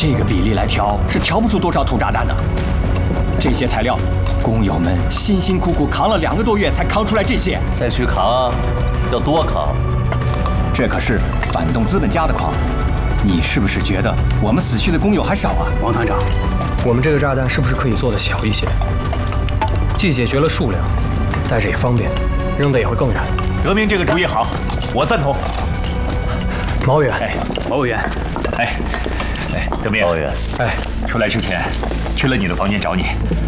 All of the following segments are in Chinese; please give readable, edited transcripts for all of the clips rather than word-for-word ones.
这个比例来调是调不出多少土炸弹的。这些材料，工友们辛辛苦苦扛了2个多月才扛出来这些。 再去扛啊，要多扛。 这可是反动资本家的矿，你是不是觉得我们死去的工友还少啊？ 王团长， 我们这个炸弹是不是可以做得小一些？既解决了数量，带着也方便，扔的也会更远。 革命这个主意好，我赞同。 毛委员， 毛委员， 德明， 毛委员， 出来之前去了你的房间找你。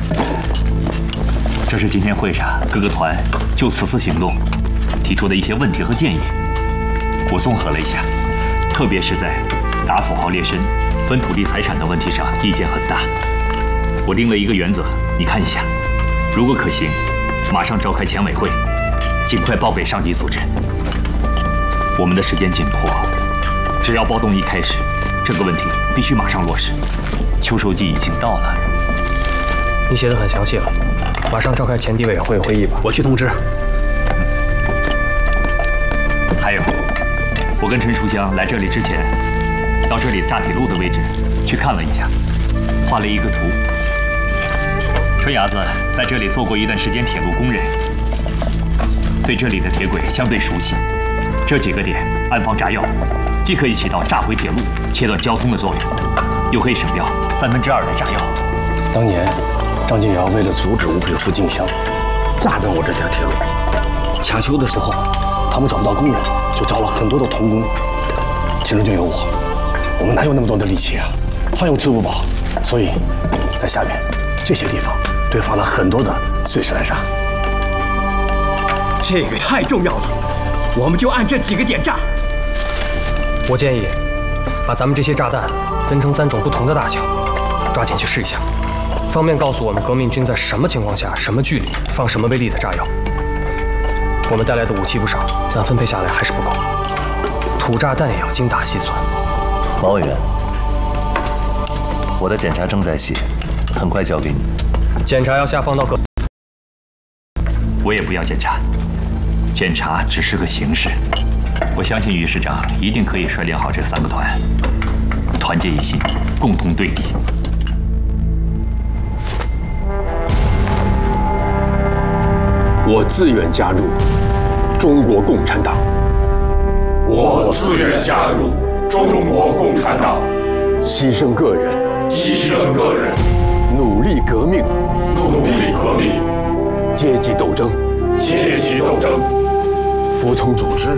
这是今天会上各个团就此次行动提出的一些问题和建议，我综合了一下，特别是在打土豪劣绅、分土地财产的问题上意见很大。我定了一个原则，你看一下，如果可行，马上召开前委会，尽快报给上级组织。我们的时间紧迫，只要暴动一开始，这个问题必须马上落实。秋收季已经到了。 你写得很详细了，马上召开前敌委员会会议吧。 我去通知。 还有，我跟陈书香来这里之前，到这里炸铁路的位置去看了一下，画了一个图。春伢子在这里做过一段时间铁路工人，对这里的铁轨相对熟悉。这几个点安放炸药，既可以起到炸毁铁路、切断交通的作用，又可以省掉2/3的炸药。 当年张金尧为了阻止吴佩孚进香，炸断我这条铁路，抢修的时候，他们找不到工人，就招了很多的童工，其中就有我。我们哪有那么多的力气啊？饭又吃不饱，所以在下面这些地方堆放了很多的碎石烂沙。 这个太重要了，我们就按这几个点炸。 我建议把咱们这些炸弹分成3种不同的大小，抓紧去试一下，方便告诉我们革命军在什么情况下、什么距离放什么威力的炸药。我们带来的武器不少，但分配下来还是不够，土炸弹也要精打细算。 毛委员，我的检查正在写，很快交给你。 检查要下放到我也不要检查，检查只是个形式。我相信于师长一定可以率领好这3个团，团结一心，共同对敌。 我自愿加入中国共产党。 我自愿加入中国共产党。 牺牲个人，努力革命，阶级斗争，服从组织，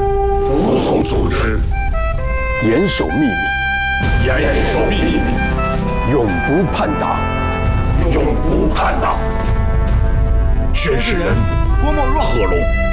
严守秘密，永不叛党， 全是人，郭沫若、贺龙。